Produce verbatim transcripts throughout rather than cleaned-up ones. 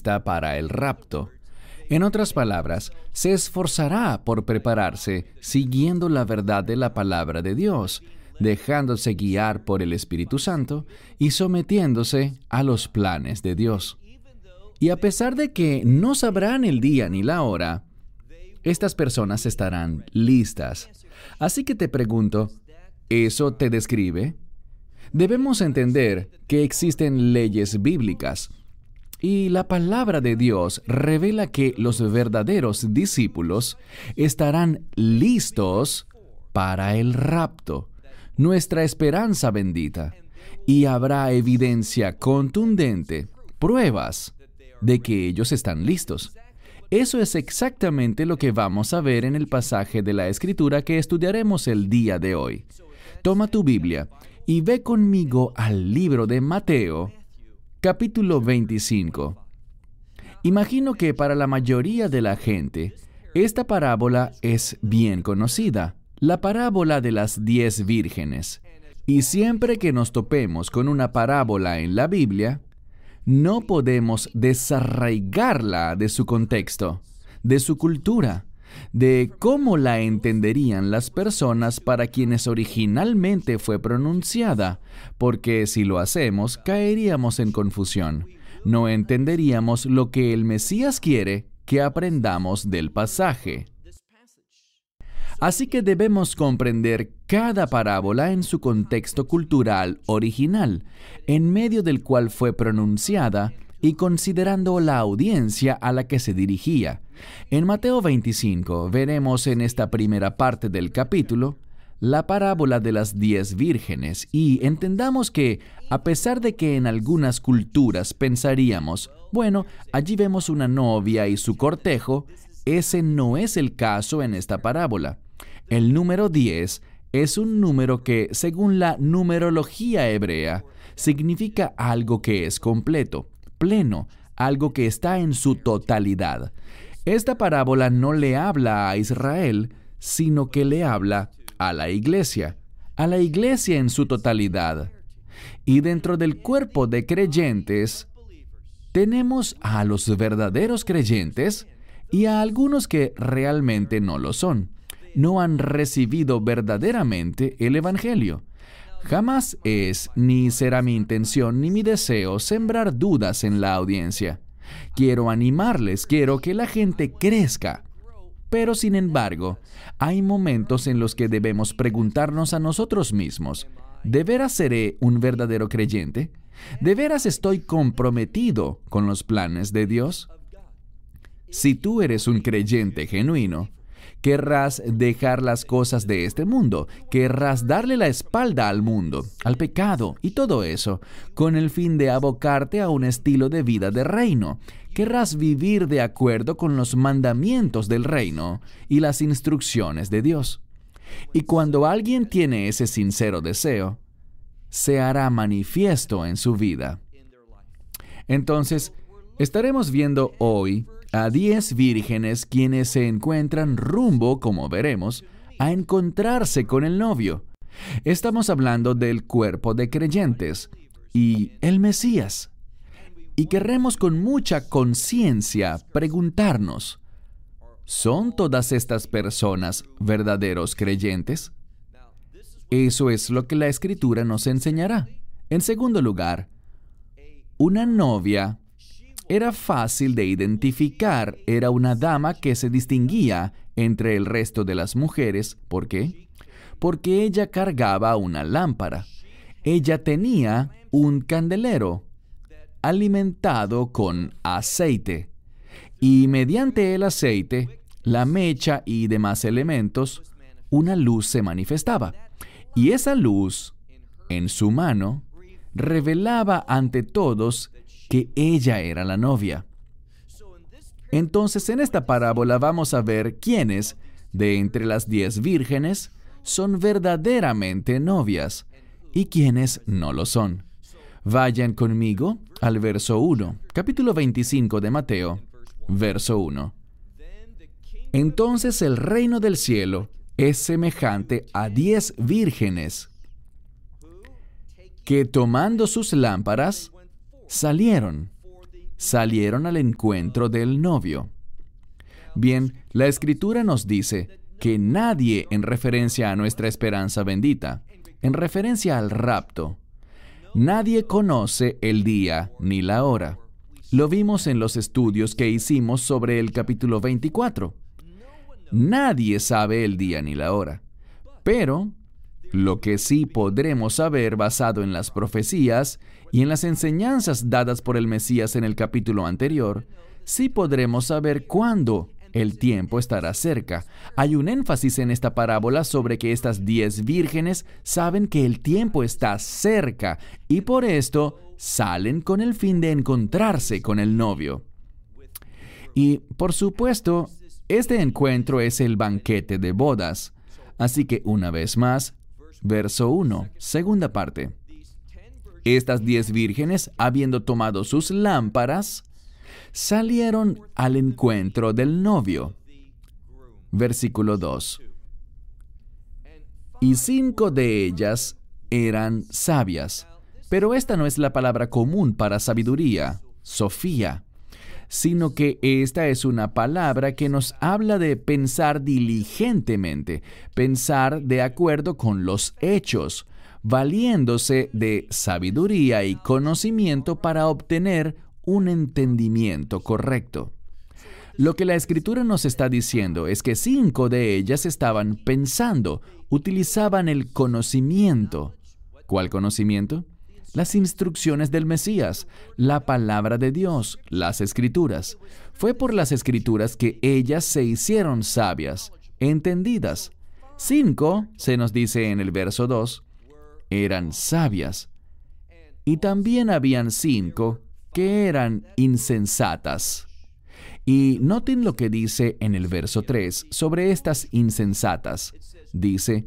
lista para el rapto. En otras palabras, se esforzará por prepararse siguiendo la verdad de la palabra de Dios, dejándose guiar por el Espíritu Santo y sometiéndose a los planes de Dios. Y a pesar de que no sabrán el día ni la hora, estas personas estarán listas. Así que te pregunto, ¿eso te describe? Debemos entender que existen leyes bíblicas y la palabra de Dios revela que los verdaderos discípulos estarán listos para el rapto, nuestra esperanza bendita, y habrá evidencia contundente, pruebas de que ellos están listos. Eso es exactamente lo que vamos a ver en el pasaje de la Escritura que estudiaremos el día de hoy. Toma tu Biblia y ve conmigo al libro de Mateo, capítulo veinticinco. Imagino que para la mayoría de la gente, esta parábola es bien conocida, la parábola de las diez vírgenes. Y siempre que nos topemos con una parábola en la Biblia, no podemos desarraigarla de su contexto, de su cultura, de cómo la entenderían las personas para quienes originalmente fue pronunciada, porque si lo hacemos, caeríamos en confusión. No entenderíamos lo que el Mesías quiere que aprendamos del pasaje. Así que debemos comprender cada parábola en su contexto cultural original, en medio del cual fue pronunciada y considerando la audiencia a la que se dirigía. En Mateo veinticinco veremos en esta primera parte del capítulo la parábola de las diez vírgenes y entendamos que, a pesar de que en algunas culturas pensaríamos, bueno, allí vemos una novia y su cortejo, ese no es el caso en esta parábola. El número diez es un número que, según la numerología hebrea, significa algo que es completo, pleno, algo que está en su totalidad. Esta parábola no le habla a Israel, sino que le habla a la iglesia, a la iglesia en su totalidad. Y dentro del cuerpo de creyentes, tenemos a los verdaderos creyentes y a algunos que realmente no lo son. No han recibido verdaderamente el Evangelio. Jamás es ni será mi intención ni mi deseo sembrar dudas en la audiencia. Quiero animarles, quiero que la gente crezca. Pero, sin embargo, hay momentos en los que debemos preguntarnos a nosotros mismos, ¿de veras seré un verdadero creyente? ¿De veras estoy comprometido con los planes de Dios? Si tú eres un creyente genuino, querrás dejar las cosas de este mundo, querrás darle la espalda al mundo, al pecado y todo eso, con el fin de abocarte a un estilo de vida de reino. Querrás vivir de acuerdo con los mandamientos del reino y las instrucciones de Dios. Y cuando alguien tiene ese sincero deseo, se hará manifiesto en su vida. Entonces, estaremos viendo hoy a diez vírgenes quienes se encuentran rumbo, como veremos, a encontrarse con el novio. Estamos hablando del cuerpo de creyentes y el Mesías. Y querremos con mucha conciencia preguntarnos, ¿son todas estas personas verdaderos creyentes? Eso es lo que la Escritura nos enseñará. En segundo lugar, una novia era fácil de identificar, era una dama que se distinguía entre el resto de las mujeres. ¿Por qué? Porque ella cargaba una lámpara. Ella tenía un candelero alimentado con aceite. Y mediante el aceite, la mecha y demás elementos, una luz se manifestaba. Y esa luz, en su mano, revelaba ante todos que ella era la novia. Entonces, en esta parábola vamos a ver quiénes, de entre las diez vírgenes, son verdaderamente novias y quiénes no lo son. Vayan conmigo al verso uno, capítulo veinticinco de Mateo, verso uno. Entonces el reino del cielo es semejante a diez vírgenes que, tomando sus lámparas, salieron salieron al encuentro del novio. Bien, la Escritura nos dice que nadie, en referencia a nuestra esperanza bendita, en referencia al rapto, nadie conoce el día ni la hora. Lo vimos en los estudios que hicimos sobre el capítulo veinticuatro. Nadie sabe el día ni la hora. Pero lo que sí podremos saber basado en las profecías y en las enseñanzas dadas por el Mesías en el capítulo anterior, sí podremos saber cuándo el tiempo estará cerca. Hay un énfasis en esta parábola sobre que estas diez vírgenes saben que el tiempo está cerca y por esto salen con el fin de encontrarse con el novio. Y, por supuesto, este encuentro es el banquete de bodas. Así que, una vez más, verso uno, segunda parte. Estas diez vírgenes, habiendo tomado sus lámparas, salieron al encuentro del novio. Versículo dos. Y cinco de ellas eran sabias. Pero esta no es la palabra común para sabiduría, Sofía, sino que esta es una palabra que nos habla de pensar diligentemente, pensar de acuerdo con los hechos, valiéndose de sabiduría y conocimiento para obtener un entendimiento correcto. Lo que la Escritura nos está diciendo es que cinco de ellas estaban pensando, utilizaban el conocimiento. ¿Cuál conocimiento? Las instrucciones del Mesías, la palabra de Dios, las Escrituras. Fue por las Escrituras que ellas se hicieron sabias, entendidas. Cinco, se nos dice en el verso dos, eran sabias. Y también habían cinco que eran insensatas. Y noten lo que dice en el verso tres sobre estas insensatas. Dice,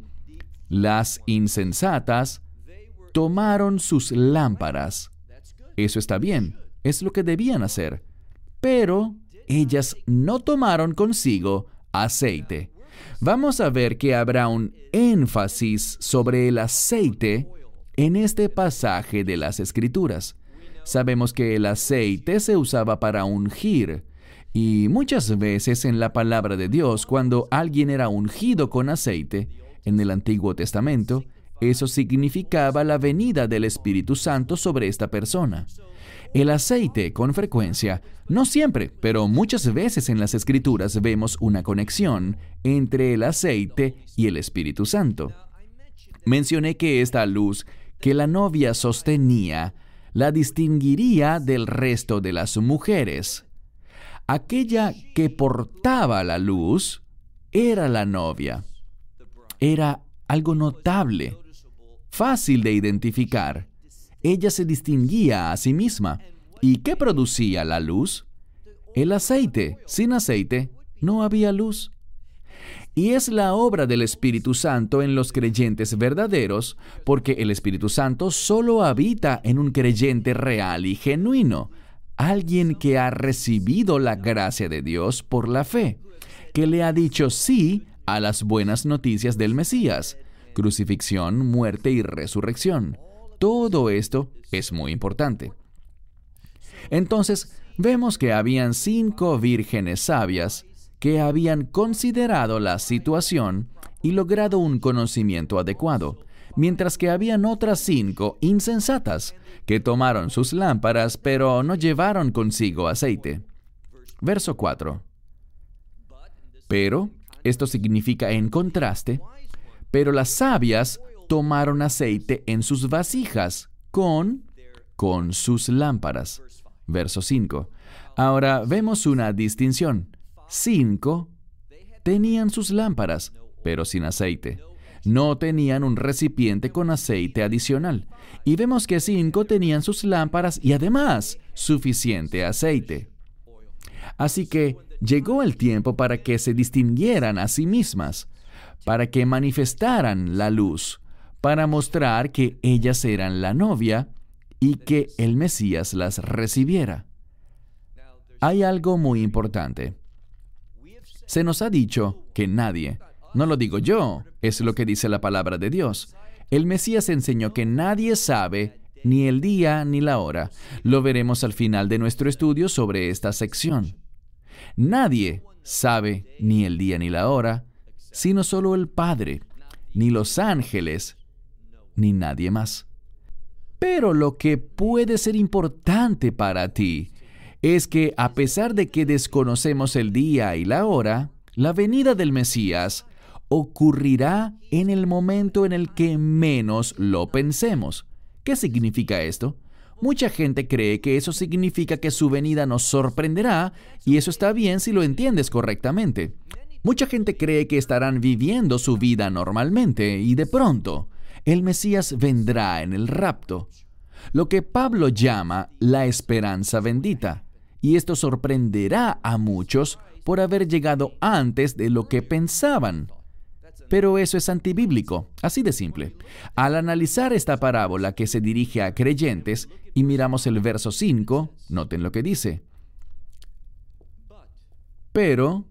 las insensatas tomaron sus lámparas. Eso está bien, es lo que debían hacer. Pero ellas no tomaron consigo aceite. Vamos a ver que habrá un énfasis sobre el aceite en este pasaje de las Escrituras. Sabemos que el aceite se usaba para ungir, y muchas veces en la palabra de Dios, cuando alguien era ungido con aceite, en el Antiguo Testamento, eso significaba la venida del Espíritu Santo sobre esta persona. El aceite, con frecuencia, no siempre, pero muchas veces en las Escrituras vemos una conexión entre el aceite y el Espíritu Santo. Mencioné que esta luz que la novia sostenía la distinguiría del resto de las mujeres. Aquella que portaba la luz era la novia. Era algo notable, fácil de identificar. Ella se distinguía a sí misma. ¿Y qué producía la luz? El aceite. Sin aceite no había luz. Y es la obra del Espíritu Santo en los creyentes verdaderos, porque el Espíritu Santo solo habita en un creyente real y genuino, alguien que ha recibido la gracia de Dios por la fe, que le ha dicho sí a las buenas noticias del Mesías, crucifixión, muerte y resurrección. Todo esto es muy importante. Entonces, vemos que habían cinco vírgenes sabias que habían considerado la situación y logrado un conocimiento adecuado, mientras que habían otras cinco insensatas que tomaron sus lámparas pero no llevaron consigo aceite. Verso cuatro. Pero, esto significa en contraste, pero las sabias tomaron aceite en sus vasijas con, con sus lámparas. Verso cinco. Ahora vemos una distinción. Cinco tenían sus lámparas, pero sin aceite. No tenían un recipiente con aceite adicional. Y vemos que cinco tenían sus lámparas y además suficiente aceite. Así que llegó el tiempo para que se distinguieran a sí mismas, para que manifestaran la luz, para mostrar que ellas eran la novia y que el Mesías las recibiera. Hay algo muy importante. Se nos ha dicho que nadie, no lo digo yo, es lo que dice la palabra de Dios. El Mesías enseñó que nadie sabe ni el día ni la hora. Lo veremos al final de nuestro estudio sobre esta sección. Nadie sabe ni el día ni la hora, sino solo el Padre, ni los ángeles, ni nadie más. Pero lo que puede ser importante para ti es que, a pesar de que desconocemos el día y la hora, la venida del Mesías ocurrirá en el momento en el que menos lo pensemos. ¿Qué significa esto? Mucha gente cree que eso significa que su venida nos sorprenderá, y eso está bien si lo entiendes correctamente. Mucha gente cree que estarán viviendo su vida normalmente y de pronto el Mesías vendrá en el rapto, lo que Pablo llama la esperanza bendita, y esto sorprenderá a muchos por haber llegado antes de lo que pensaban. Pero eso es antibíblico, así de simple. Al analizar esta parábola que se dirige a creyentes y miramos el verso cinco, noten lo que dice. Pero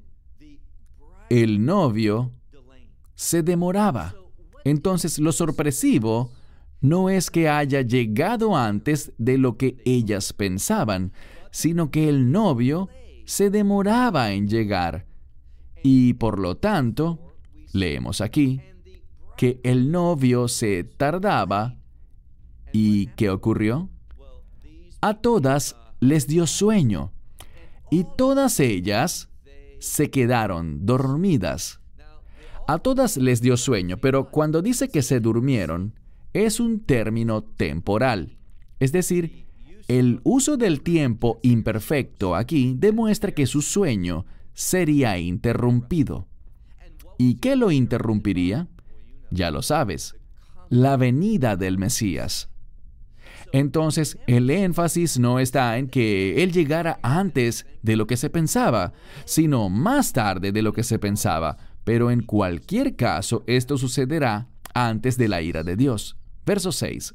el novio se demoraba. Entonces, lo sorpresivo no es que haya llegado antes de lo que ellas pensaban, sino que el novio se demoraba en llegar. Y por lo tanto, leemos aquí que el novio se tardaba. ¿Y qué ocurrió? A todas les dio sueño, y todas ellas se quedaron dormidas. A todas les dio sueño, pero cuando dice que se durmieron, es un término temporal. Es decir, el uso del tiempo imperfecto aquí demuestra que su sueño sería interrumpido. ¿Y qué lo interrumpiría? Ya lo sabes, la venida del Mesías. Entonces, el énfasis no está en que Él llegara antes de lo que se pensaba, sino más tarde de lo que se pensaba. Pero en cualquier caso, esto sucederá antes de la ira de Dios. Verso seis.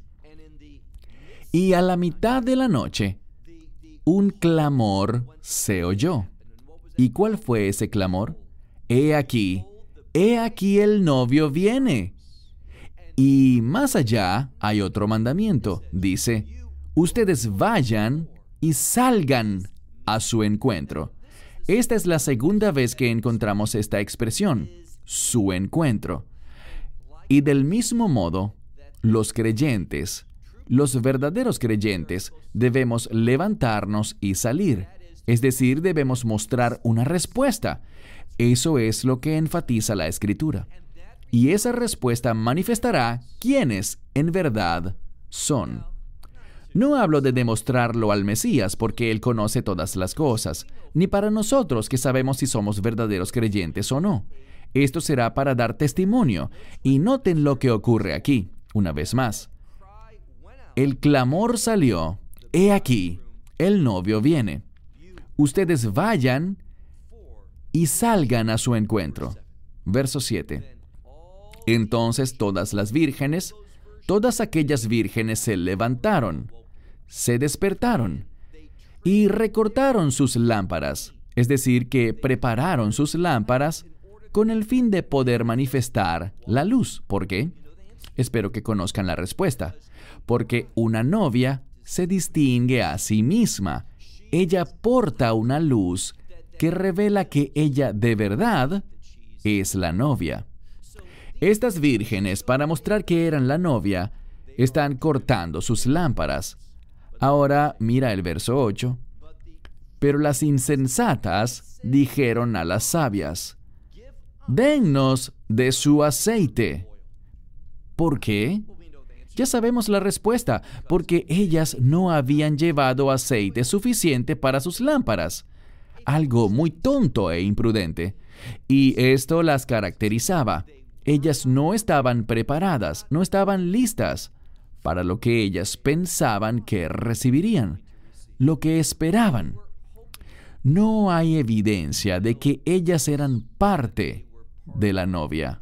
Y a la mitad de la noche, un clamor se oyó. ¿Y cuál fue ese clamor? He aquí, he aquí el novio viene. Y más allá hay otro mandamiento. Dice, ustedes vayan y salgan a su encuentro. Esta es la segunda vez que encontramos esta expresión, su encuentro. Y del mismo modo, los creyentes, los verdaderos creyentes, debemos levantarnos y salir. Es decir, debemos mostrar una respuesta. Eso es lo que enfatiza la Escritura. Y esa respuesta manifestará quiénes en verdad son. No hablo de demostrarlo al Mesías porque Él conoce todas las cosas, ni para nosotros que sabemos si somos verdaderos creyentes o no. Esto será para dar testimonio. Y noten lo que ocurre aquí, una vez más. El clamor salió, he aquí, el novio viene. Ustedes vayan y salgan a su encuentro. Verso siete. Entonces todas las vírgenes, todas aquellas vírgenes se levantaron, se despertaron y recortaron sus lámparas, es decir, que prepararon sus lámparas con el fin de poder manifestar la luz. ¿Por qué? Espero que conozcan la respuesta. Porque una novia se distingue a sí misma. Ella porta una luz que revela que ella de verdad es la novia. Estas vírgenes, para mostrar que eran la novia, están cortando sus lámparas. Ahora mira el verso ocho. Pero las insensatas dijeron a las sabias, dennos de su aceite. ¿Por qué? Ya sabemos la respuesta, porque ellas no habían llevado aceite suficiente para sus lámparas. Algo muy tonto e imprudente. Y esto las caracterizaba. Ellas no estaban preparadas, no estaban listas para lo que ellas pensaban que recibirían, lo que esperaban. No hay evidencia de que ellas eran parte de la novia.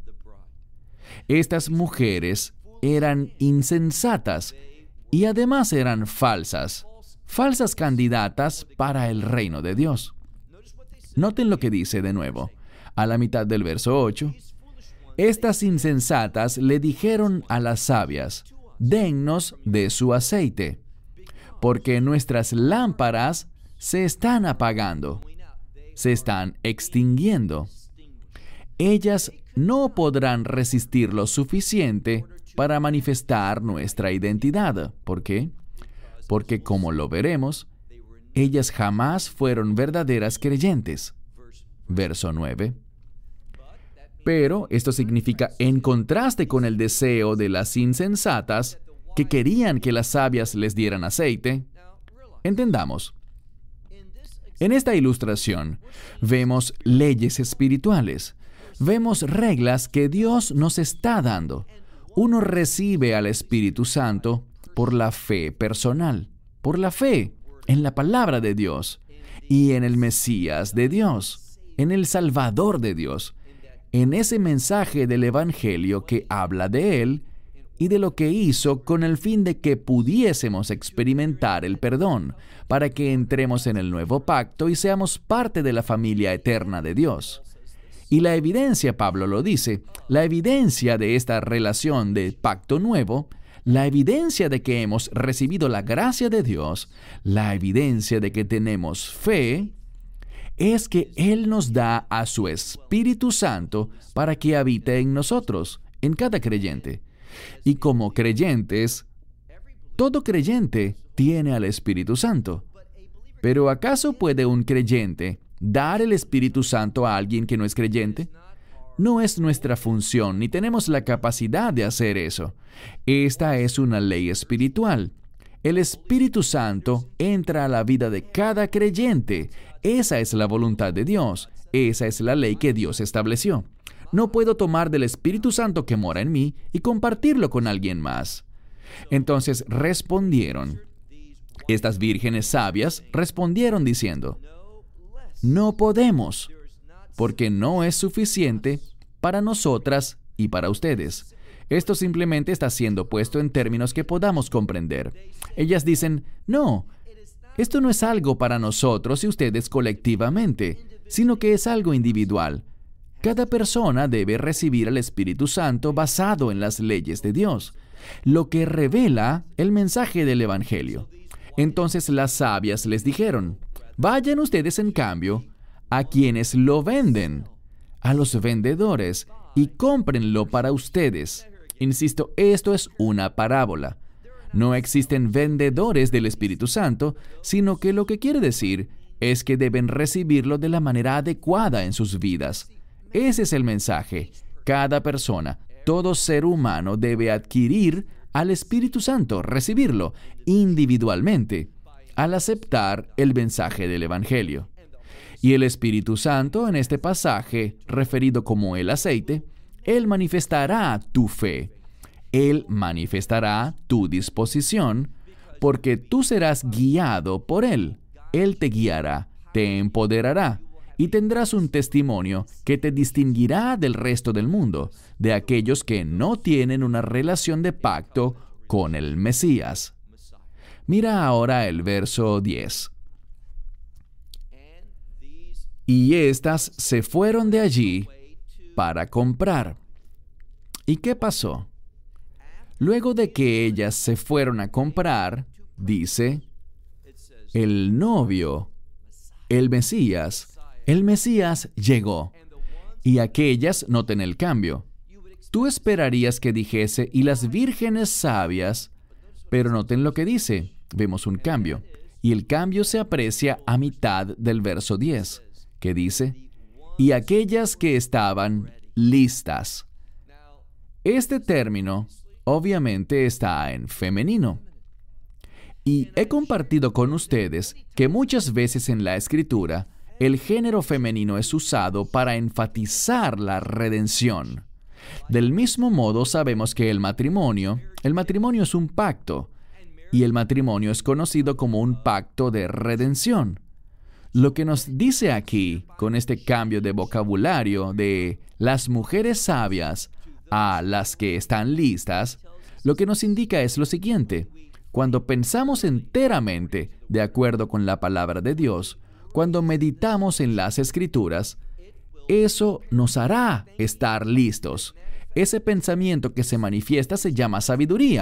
Estas mujeres eran insensatas y además eran falsas, falsas candidatas para el reino de Dios. Noten lo que dice de nuevo, a la mitad del verso ocho. Estas insensatas le dijeron a las sabias, dennos de su aceite, porque nuestras lámparas se están apagando, se están extinguiendo. Ellas no podrán resistir lo suficiente para manifestar nuestra identidad. ¿Por qué? Porque, como lo veremos, ellas jamás fueron verdaderas creyentes. Verso nueve. Pero esto significa, en contraste con el deseo de las insensatas, que querían que las sabias les dieran aceite. Entendamos. En esta ilustración, vemos leyes espirituales. Vemos reglas que Dios nos está dando. Uno recibe al Espíritu Santo por la fe personal, por la fe en la palabra de Dios y en el Mesías de Dios, en el Salvador de Dios, en ese mensaje del Evangelio que habla de Él y de lo que hizo con el fin de que pudiésemos experimentar el perdón, para que entremos en el nuevo pacto y seamos parte de la familia eterna de Dios. Y la evidencia, Pablo lo dice, la evidencia de esta relación de pacto nuevo, la evidencia de que hemos recibido la gracia de Dios, la evidencia de que tenemos fe, es que Él nos da a su Espíritu Santo para que habite en nosotros, en cada creyente. Y como creyentes, todo creyente tiene al Espíritu Santo. Pero ¿acaso puede un creyente dar el Espíritu Santo a alguien que no es creyente? No es nuestra función, ni tenemos la capacidad de hacer eso. Esta es una ley espiritual. El Espíritu Santo entra a la vida de cada creyente. Esa es la voluntad de Dios. Esa es la ley que Dios estableció. No puedo tomar del Espíritu Santo que mora en mí y compartirlo con alguien más. Entonces respondieron. Estas vírgenes sabias respondieron diciendo, no podemos, porque no es suficiente para nosotras y para ustedes. Esto simplemente está siendo puesto en términos que podamos comprender. Ellas dicen, no, esto no es algo para nosotros y ustedes colectivamente, sino que es algo individual. Cada persona debe recibir el Espíritu Santo basado en las leyes de Dios, lo que revela el mensaje del Evangelio. Entonces las sabias les dijeron, vayan ustedes en cambio a quienes lo venden, a los vendedores, y cómprenlo para ustedes. Insisto, esto es una parábola. No existen vendedores del Espíritu Santo, sino que lo que quiere decir es que deben recibirlo de la manera adecuada en sus vidas. Ese es el mensaje. Cada persona, todo ser humano debe adquirir al Espíritu Santo, recibirlo individualmente, al aceptar el mensaje del Evangelio. Y el Espíritu Santo, en este pasaje, referido como el aceite, Él manifestará tu fe. Él manifestará tu disposición, porque tú serás guiado por Él. Él te guiará, te empoderará, y tendrás un testimonio que te distinguirá del resto del mundo, de aquellos que no tienen una relación de pacto con el Mesías. Mira ahora el verso diez. Y éstas se fueron de allí para comprar. ¿Y qué pasó? Luego de que ellas se fueron a comprar, dice, el novio, el Mesías, el Mesías llegó. Y aquellas, noten el cambio. Tú esperarías que dijese, y las vírgenes sabias, pero noten lo que dice. Vemos un cambio. Y el cambio se aprecia a mitad del verso diez, que dice, y aquellas que estaban listas. Este término, obviamente, está en femenino. Y he compartido con ustedes que muchas veces en la Escritura, el género femenino es usado para enfatizar la redención. Del mismo modo, sabemos que el matrimonio, el matrimonio es un pacto, y el matrimonio es conocido como un pacto de redención. Lo que nos dice aquí, con este cambio de vocabulario de las mujeres sabias a las que están listas, lo que nos indica es lo siguiente. Cuando pensamos enteramente de acuerdo con la palabra de Dios, cuando meditamos en las Escrituras, eso nos hará estar listos. Ese pensamiento que se manifiesta se llama sabiduría.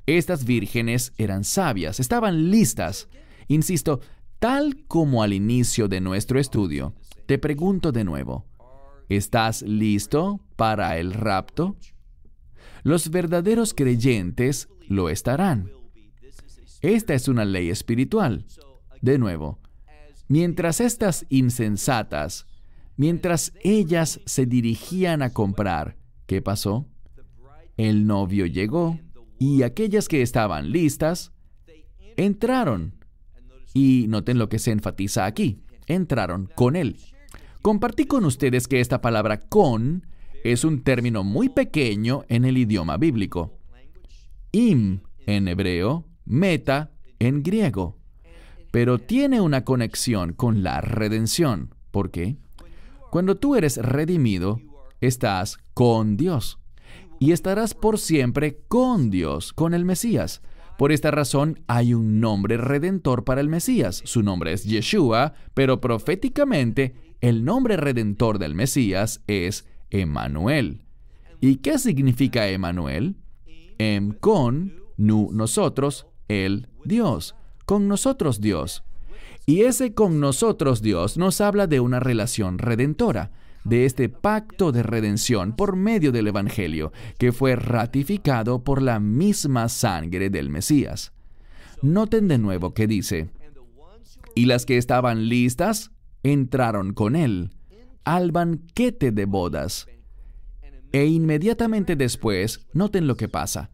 Estas vírgenes eran sabias, estaban listas. Insisto, tal como al inicio de nuestro estudio, te pregunto de nuevo, ¿estás listo para el rapto? Los verdaderos creyentes lo estarán. Esta es una ley espiritual. De nuevo, mientras estas insensatas, mientras ellas se dirigían a comprar, ¿qué pasó? El novio llegó y aquellas que estaban listas entraron. Y noten lo que se enfatiza aquí. Entraron con él. Compartí con ustedes que esta palabra con es un término muy pequeño en el idioma bíblico. Im en hebreo, meta en griego. Pero tiene una conexión con la redención. ¿Por qué? Cuando tú eres redimido, estás con Dios. Y estarás por siempre con Dios, con el Mesías. Por esta razón, hay un nombre redentor para el Mesías. Su nombre es Yeshua, pero proféticamente, el nombre redentor del Mesías es Emmanuel. ¿Y qué significa Emmanuel? Em con, nu nosotros, el Dios. Con nosotros Dios. Y ese con nosotros Dios nos habla de una relación redentora, de este pacto de redención por medio del Evangelio, que fue ratificado por la misma sangre del Mesías. Noten de nuevo que dice, y las que estaban listas entraron con él al banquete de bodas. E inmediatamente después, noten lo que pasa.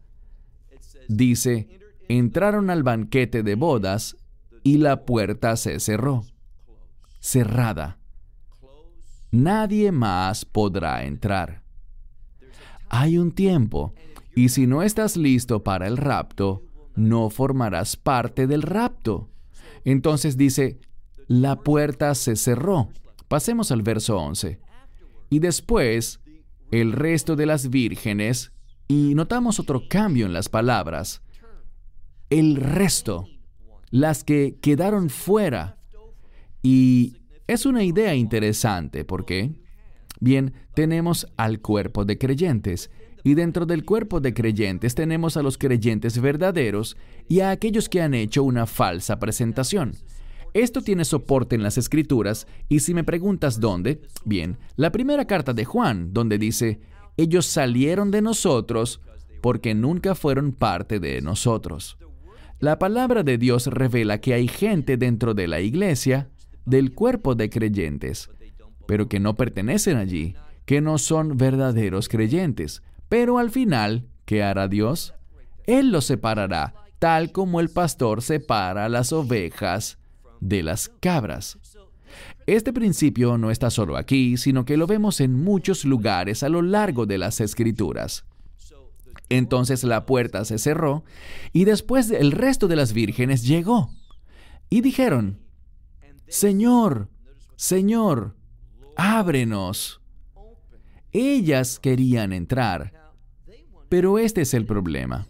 Dice, entraron al banquete de bodas y la puerta se cerró. Cerrada. Nadie más podrá entrar. Hay un tiempo, y si no estás listo para el rapto, no formarás parte del rapto. Entonces dice, la puerta se cerró. Pasemos al verso once. Y después, el resto de las vírgenes, y notamos otro cambio en las palabras, el resto, las que quedaron fuera. Y es una idea interesante, ¿por qué? Bien, tenemos al cuerpo de creyentes, y dentro del cuerpo de creyentes tenemos a los creyentes verdaderos y a aquellos que han hecho una falsa presentación. Esto tiene soporte en las Escrituras, y si me preguntas dónde, bien, la primera carta de Juan, donde dice, ellos salieron de nosotros porque nunca fueron parte de nosotros. La palabra de Dios revela que hay gente dentro de la iglesia, del cuerpo de creyentes, pero que no pertenecen allí, que no son verdaderos creyentes. Pero al final, ¿qué hará Dios? Él los separará, tal como el pastor separa las ovejas de las cabras. Este principio no está solo aquí, sino que lo vemos en muchos lugares a lo largo de las Escrituras. Entonces la puerta se cerró, y después el resto de las vírgenes llegó. Y dijeron, Señor, Señor, ábrenos. Ellas querían entrar, pero este es el problema.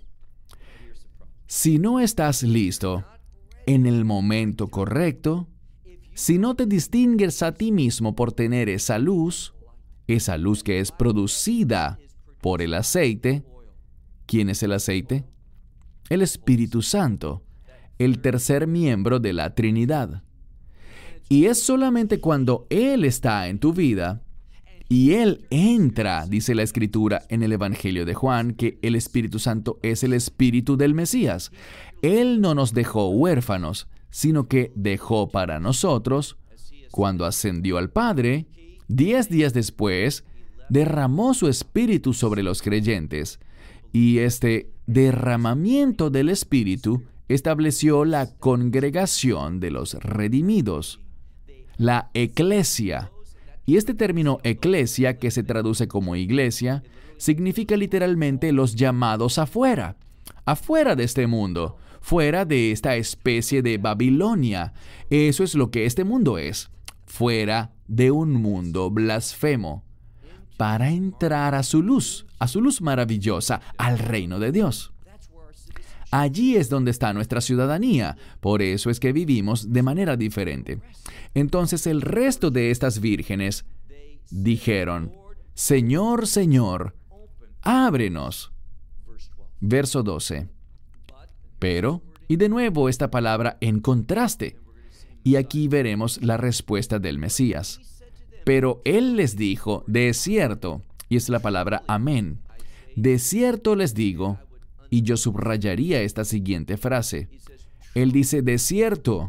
Si no estás listo en el momento correcto, si no te distingues a ti mismo por tener esa luz, esa luz que es producida por el aceite, ¿quién es el aceite? El Espíritu Santo, el tercer miembro de la Trinidad. Y es solamente cuando Él está en tu vida y Él entra, dice la Escritura en el Evangelio de Juan, que el Espíritu Santo es el Espíritu del Mesías. Él no nos dejó huérfanos, sino que dejó para nosotros, cuando ascendió al Padre, diez días después, derramó su Espíritu sobre los creyentes. Y este derramamiento del Espíritu estableció la congregación de los redimidos, la eclesia. Y este término eclesia, que se traduce como iglesia, significa literalmente los llamados afuera, afuera de este mundo, fuera de esta especie de Babilonia. Eso es lo que este mundo es, fuera de un mundo blasfemo, para entrar a su luz, a su luz maravillosa, al reino de Dios. Allí es donde está nuestra ciudadanía, por eso es que vivimos de manera diferente. Entonces el resto de estas vírgenes dijeron, Señor, Señor, ábrenos. Verso doce. Pero, y de nuevo esta palabra en contraste. Y aquí veremos la respuesta del Mesías. Pero Él les dijo, de cierto, y es la palabra amén, de cierto les digo, y yo subrayaría esta siguiente frase. Él dice, de cierto,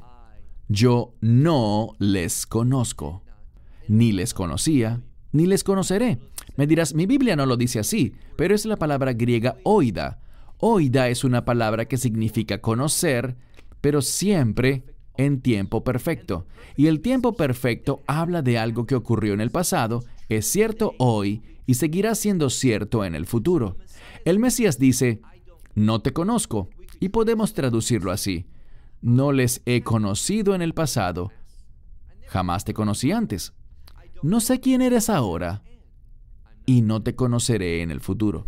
yo no les conozco, ni les conocía, ni les conoceré. Me dirás, mi Biblia no lo dice así, pero es la palabra griega oida. Oida es una palabra que significa conocer, pero siempre en tiempo perfecto. Y el tiempo perfecto habla de algo que ocurrió en el pasado, es cierto hoy y seguirá siendo cierto en el futuro. El Mesías dice, no te conozco, y podemos traducirlo así. No les he conocido en el pasado, jamás te conocí antes. No sé quién eres ahora, y no te conoceré en el futuro.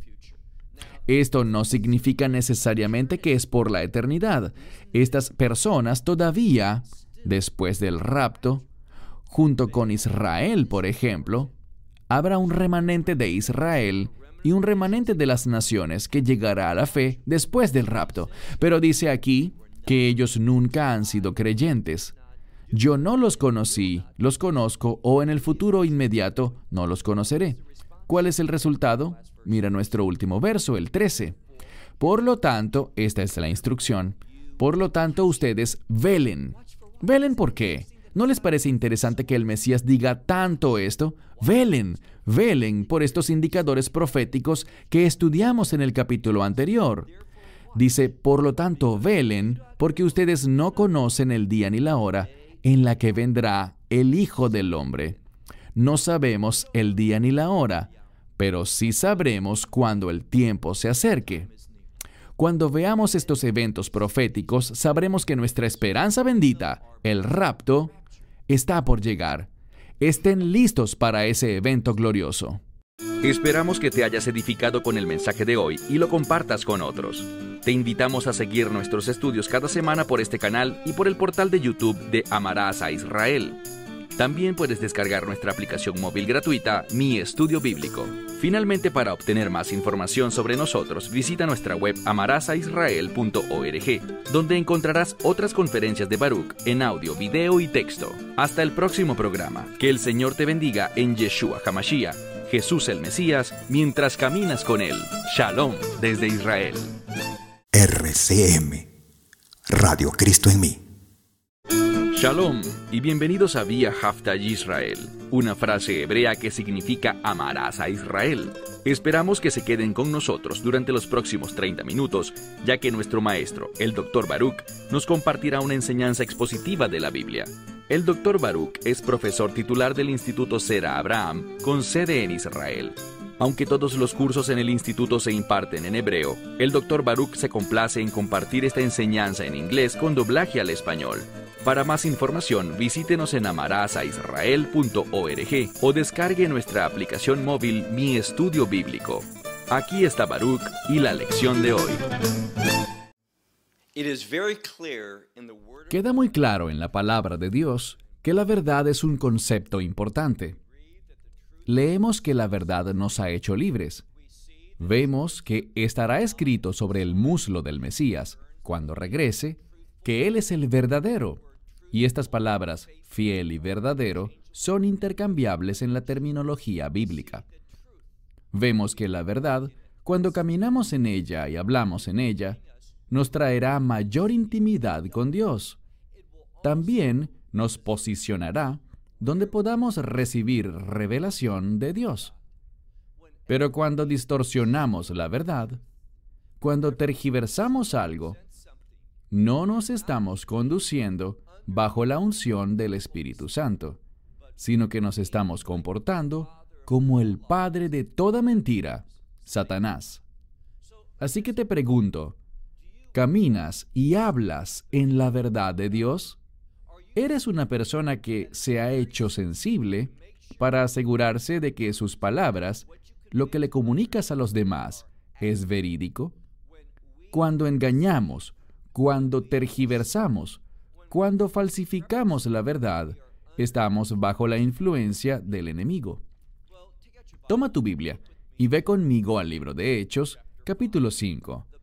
Esto no significa necesariamente que es por la eternidad. Estas personas todavía, después del rapto, junto con Israel, por ejemplo, habrá un remanente de Israel y un remanente de las naciones que llegará a la fe después del rapto. Pero dice aquí que ellos nunca han sido creyentes. Yo no los conocí, los conozco, o en el futuro inmediato no los conoceré. ¿Cuál es el resultado? Mira nuestro último verso, el trece. Por lo tanto, esta es la instrucción. Por lo tanto, ustedes velen. ¿Velen por qué? ¿No les parece interesante que el Mesías diga tanto esto? Velen, velen por estos indicadores proféticos que estudiamos en el capítulo anterior. Dice, por lo tanto, velen, porque ustedes no conocen el día ni la hora en la que vendrá el Hijo del Hombre. No sabemos el día ni la hora, pero sí sabremos cuando el tiempo se acerque. Cuando veamos estos eventos proféticos, sabremos que nuestra esperanza bendita, el rapto, está por llegar. Estén listos para ese evento glorioso. Esperamos que te hayas edificado con el mensaje de hoy y lo compartas con otros. Te invitamos a seguir nuestros estudios cada semana por este canal y por el portal de YouTube de Amarás a Israel. También puedes descargar nuestra aplicación móvil gratuita, Mi Estudio Bíblico. Finalmente, para obtener más información sobre nosotros, visita nuestra web amarás a israel punto org, donde encontrarás otras conferencias de Baruch en audio, video y texto. Hasta el próximo programa. Que el Señor te bendiga en Yeshua HaMashiach, Jesús el Mesías, mientras caminas con Él. Shalom desde Israel. R C M, Radio Cristo en mí. Shalom y bienvenidos a Vía Haftah Yisrael, una frase hebrea que significa amarás a Israel. Esperamos que se queden con nosotros durante los próximos treinta minutos, ya que nuestro maestro, el doctor Baruch, nos compartirá una enseñanza expositiva de la Biblia. El doctor Baruch es profesor titular del Instituto Sera Abraham, con sede en Israel. Aunque todos los cursos en el instituto se imparten en hebreo, el doctor Baruch se complace en compartir esta enseñanza en inglés con doblaje al español. Para más información, visítenos en amarás a israel punto org o descargue nuestra aplicación móvil Mi Estudio Bíblico. Aquí está Baruch y la lección de hoy. Queda muy claro en la palabra de Dios que la verdad es un concepto importante. Leemos que la verdad nos ha hecho libres. Vemos que estará escrito sobre el muslo del Mesías, cuando regrese, que Él es el verdadero. Y estas palabras, fiel y verdadero, son intercambiables en la terminología bíblica. Vemos que la verdad, cuando caminamos en ella y hablamos en ella, nos traerá mayor intimidad con Dios. También nos posicionará donde podamos recibir revelación de Dios. Pero cuando distorsionamos la verdad, cuando tergiversamos algo, no nos estamos conduciendo bajo la unción del Espíritu Santo, sino que nos estamos comportando como el padre de toda mentira, Satanás. Así que te pregunto, ¿caminas y hablas en la verdad de Dios? ¿Eres una persona que se ha hecho sensible para asegurarse de que sus palabras, lo que le comunicas a los demás, es verídico? Cuando engañamos, cuando tergiversamos, cuando falsificamos la verdad, estamos bajo la influencia del enemigo. Toma tu Biblia y ve conmigo al libro de Hechos, capítulo cinco.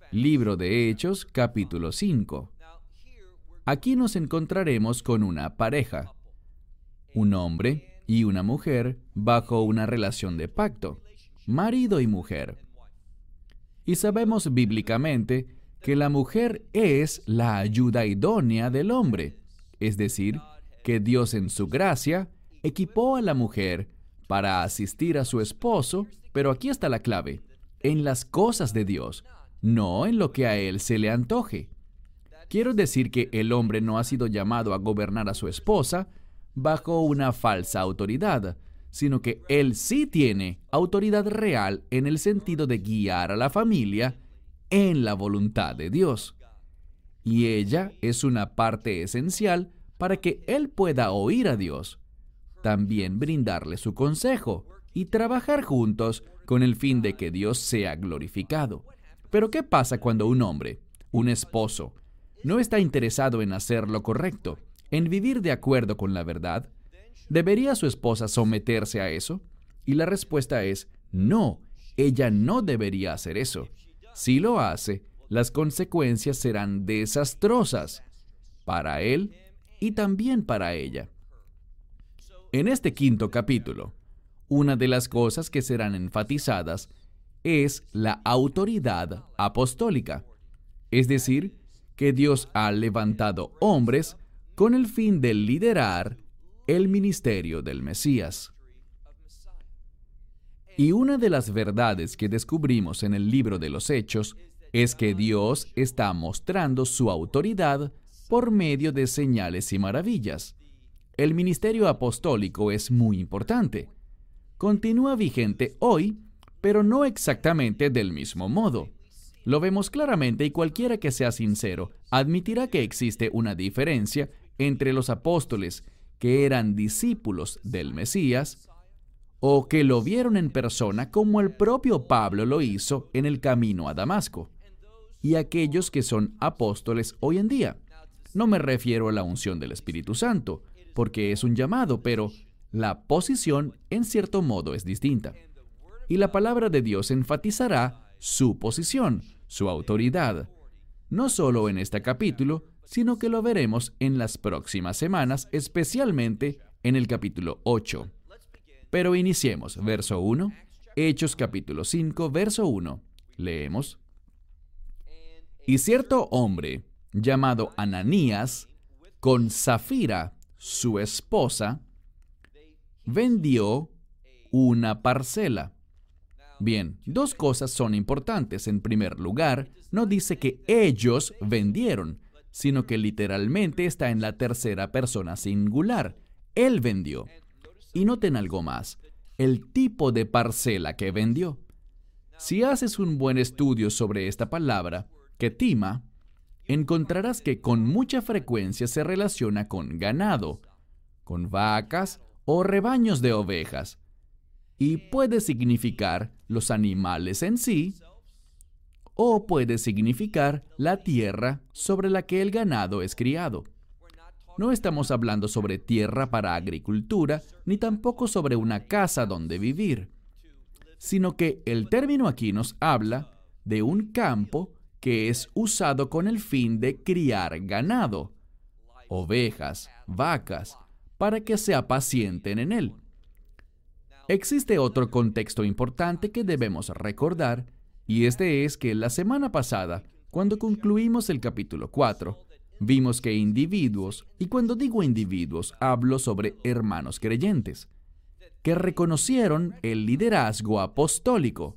Libro de Hechos, capítulo cinco. Aquí nos encontraremos con una pareja, un hombre y una mujer bajo una relación de pacto, marido y mujer. Y sabemos bíblicamente que la mujer es la ayuda idónea del hombre, es decir, que Dios en su gracia equipó a la mujer para asistir a su esposo, pero aquí está la clave, en las cosas de Dios, no en lo que a él se le antoje. Quiero decir que el hombre no ha sido llamado a gobernar a su esposa bajo una falsa autoridad, sino que él sí tiene autoridad real en el sentido de guiar a la familia en la voluntad de Dios. Y ella es una parte esencial para que él pueda oír a Dios, también brindarle su consejo y trabajar juntos con el fin de que Dios sea glorificado. Pero ¿qué pasa cuando un hombre, un esposo, no está interesado en hacer lo correcto, en vivir de acuerdo con la verdad? ¿Debería su esposa someterse a eso? Y la respuesta es no, ella no debería hacer eso. Si lo hace, las consecuencias serán desastrosas para él y también para ella. En este quinto capítulo, una de las cosas que serán enfatizadas es la autoridad apostólica, es decir, que Dios ha levantado hombres con el fin de liderar el ministerio del Mesías. Y una de las verdades que descubrimos en el libro de los Hechos es que Dios está mostrando su autoridad por medio de señales y maravillas. El ministerio apostólico es muy importante. Continúa vigente hoy, pero no exactamente del mismo modo. Lo vemos claramente y cualquiera que sea sincero admitirá que existe una diferencia entre los apóstoles que eran discípulos del Mesías o que lo vieron en persona como el propio Pablo lo hizo en el camino a Damasco, y aquellos que son apóstoles hoy en día. No me refiero a la unción del Espíritu Santo, porque es un llamado, pero la posición en cierto modo es distinta. Y la palabra de Dios enfatizará su posición, su autoridad, no solo en este capítulo, sino que lo veremos en las próximas semanas, especialmente en el capítulo ocho. Pero iniciemos, verso uno, Hechos capítulo cinco, verso uno. Leemos. Y cierto hombre, llamado Ananías, con Safira, su esposa, vendió una parcela. Bien, dos cosas son importantes. En primer lugar, no dice que ellos vendieron, sino que literalmente está en la tercera persona singular. Él vendió. Y noten algo más, el tipo de parcela que vendió. Si haces un buen estudio sobre esta palabra, ketima, encontrarás que con mucha frecuencia se relaciona con ganado, con vacas o rebaños de ovejas, y puede significar los animales en sí, o puede significar la tierra sobre la que el ganado es criado. No estamos hablando sobre tierra para agricultura, ni tampoco sobre una casa donde vivir, sino que el término aquí nos habla de un campo que es usado con el fin de criar ganado, ovejas, vacas, para que se apacienten en él. Existe otro contexto importante que debemos recordar, y este es que la semana pasada, cuando concluimos el capítulo cuatro, vimos que individuos, y cuando digo individuos, hablo sobre hermanos creyentes, que reconocieron el liderazgo apostólico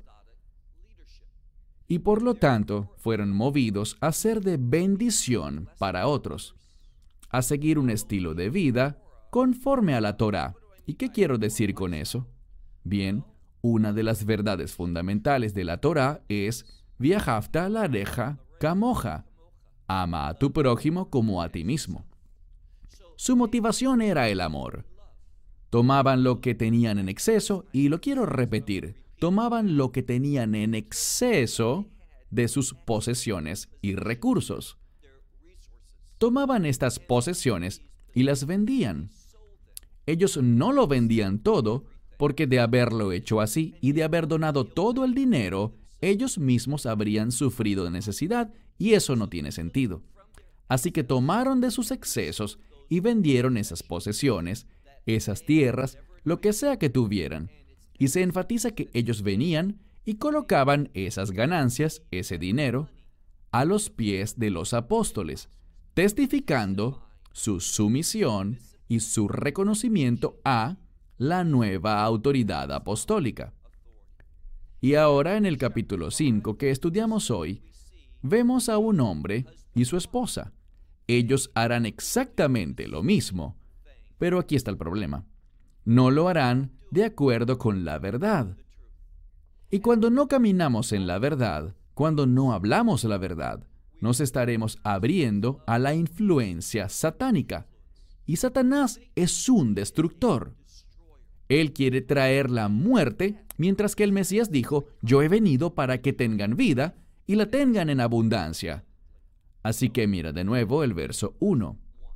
y por lo tanto fueron movidos a ser de bendición para otros, a seguir un estilo de vida conforme a la Torá. ¿Y qué quiero decir con eso? Bien, una de las verdades fundamentales de la Torá es Viajafta lareja kamoja. Ama a tu prójimo como a ti mismo. Su motivación era el amor. Tomaban lo que tenían en exceso, y lo quiero repetir, tomaban lo que tenían en exceso de sus posesiones y recursos. Tomaban estas posesiones y las vendían. Ellos no lo vendían todo, porque de haberlo hecho así y de haber donado todo el dinero, ellos mismos habrían sufrido de necesidad y eso no tiene sentido. Así que tomaron de sus excesos y vendieron esas posesiones, esas tierras, lo que sea que tuvieran. Y se enfatiza que ellos venían y colocaban esas ganancias, ese dinero, a los pies de los apóstoles, testificando su sumisión y su reconocimiento a la nueva autoridad apostólica. Y ahora en el capítulo cinco que estudiamos hoy, vemos a un hombre y su esposa. Ellos harán exactamente lo mismo, pero aquí está el problema. No lo harán de acuerdo con la verdad. Y cuando no caminamos en la verdad, cuando no hablamos la verdad, nos estaremos abriendo a la influencia satánica. Y Satanás es un destructor. Él quiere traer la muerte, mientras que el Mesías dijo, yo he venido para que tengan vida y la tengan en abundancia. Así que mira de nuevo el verso uno.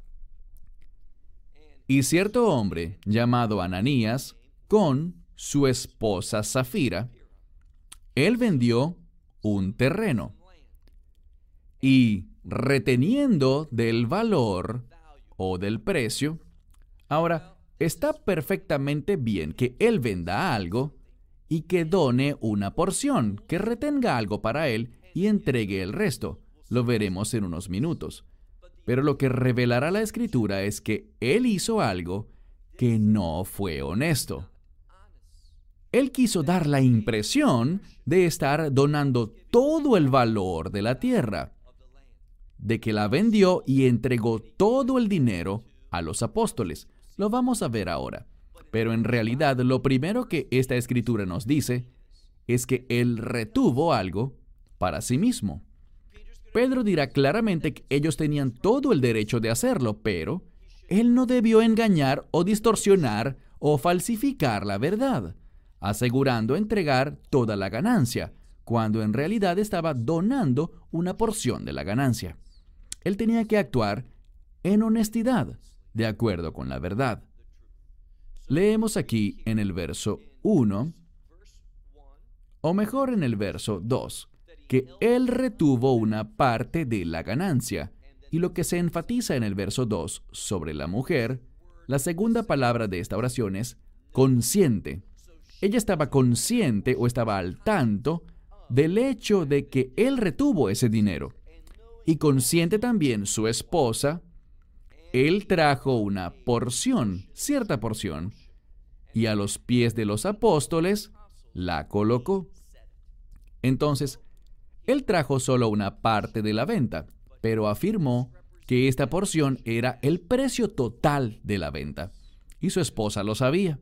Y cierto hombre, llamado Ananías, con su esposa Safira, él vendió un terreno y reteniendo del valor o del precio. Ahora, está perfectamente bien que él venda algo y que done una porción, que retenga algo para él y entregue el resto. Lo veremos en unos minutos. Pero lo que revelará la Escritura es que él hizo algo que no fue honesto. Él quiso dar la impresión de estar donando todo el valor de la tierra, de que la vendió y entregó todo el dinero a los apóstoles. Lo vamos a ver ahora. Pero en realidad lo primero que esta escritura nos dice es que él retuvo algo para sí mismo. Pedro dirá claramente que ellos tenían todo el derecho de hacerlo, pero él no debió engañar o distorsionar o falsificar la verdad, asegurando entregar toda la ganancia, cuando en realidad estaba donando una porción de la ganancia. Él tenía que actuar en honestidad, de acuerdo con la verdad. Leemos aquí en el verso uno, o mejor en el verso dos, que él retuvo una parte de la ganancia. Y lo que se enfatiza en el verso dos sobre la mujer, la segunda palabra de esta oración es consciente. Ella estaba consciente o estaba al tanto del hecho de que él retuvo ese dinero. Y consciente también su esposa, él trajo una porción, cierta porción, y a los pies de los apóstoles la colocó. Entonces, él trajo solo una parte de la venta, pero afirmó que esta porción era el precio total de la venta, y su esposa lo sabía.